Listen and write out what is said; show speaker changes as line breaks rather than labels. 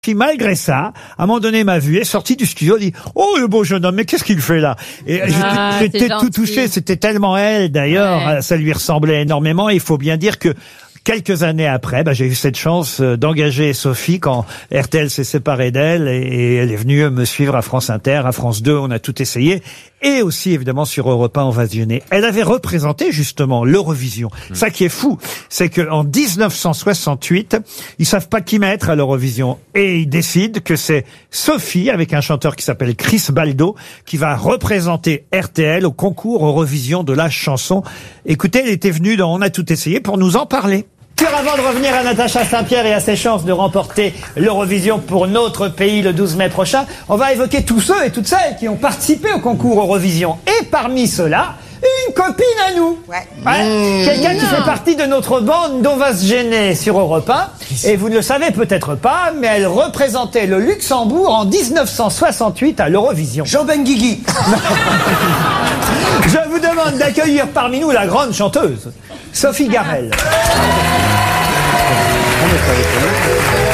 Puis malgré ça, à un moment donné, m'a vu, est sorti du studio, dit « Oh, le beau jeune homme, mais qu'est-ce qu'il fait là ?» Et j'étais tout touché, c'était tellement elle d'ailleurs, ouais. Ça lui ressemblait énormément. Il faut bien dire que quelques années après, j'ai eu cette chance d'engager Sophie quand RTL s'est séparé d'elle et elle est venue me suivre à France Inter, à France 2, on a tout essayé. Et aussi, évidemment, sur Europe 1, on va visionner. Elle avait représenté, justement, l'Eurovision. Ça qui est fou, c'est qu'en 1968, ils savent pas qui mettre à l'Eurovision. Et ils décident que c'est Sophie, avec un chanteur qui s'appelle Chris Baldo, qui va représenter RTL au concours Eurovision de la chanson. Écoutez, elle était venue dans On a tout essayé pour nous en parler. Avant de revenir à Natacha Saint-Pierre et à ses chances de remporter l'Eurovision pour notre pays le 12 mai prochain, on va évoquer tous ceux et toutes celles qui ont participé au concours Eurovision. Et parmi ceux-là, une copine à nous. Ouais. Quelqu'un qui fait partie de notre bande d'On va se gêner sur Europe 1. Et vous ne le savez peut-être pas, mais elle représentait le Luxembourg en 1968 à l'Eurovision.
Jean Benguigui.
Je vous demande d'accueillir parmi nous la grande chanteuse, Sophie Garrel.